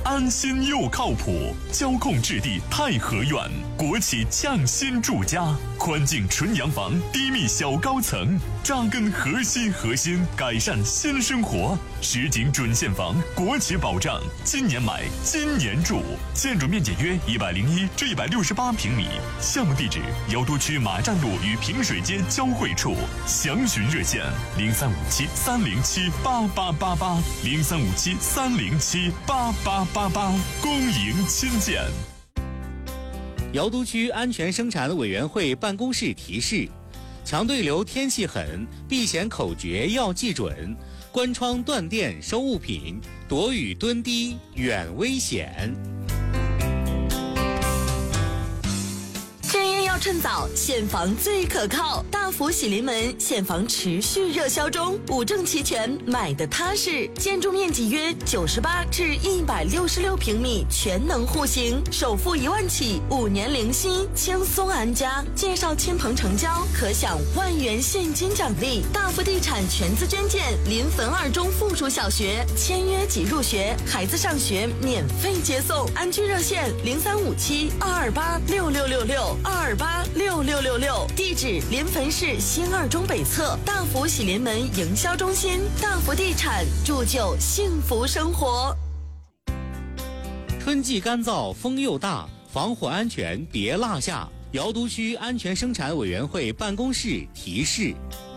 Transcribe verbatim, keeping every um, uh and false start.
安心又靠谱，交控质地太和苑，国企匠心住家，宽净纯洋房，低密小高层，扎根核心核心，改善新生活。实景准现房，国企保障，今年买，今年住。建筑面积约一百零一至一百六十八平米，项目地址姚都区马站路与平水街交汇处。详询热线零三五七三零七八八八八零三五七三零七八八八八，恭迎亲见。 姚都区安全生产委员会办公室提示：强对流天气狠，避险口诀要记准，关窗断电收物品，躲雨蹲低远危险。 趁早，现房最可靠，大福喜临门，现房持续热销中，五证齐全，买的踏实。建筑面积约九十八至一百六十六平米，全能户型，首付一万起，五年零息，轻松安家。介绍亲朋成交，可享万元现金奖励。大福地产全资捐建临汾二中附属小学，签约即入学，孩子上学免费接送。安居热线零三五七二二八六六六六二二八。六六六六，地址临汾市新二中北侧大福喜临门营销中心。大福地产，铸就幸福生活。 春季干燥，风又大，防火安全别落下。姚都区安全生产委员会办公室提示。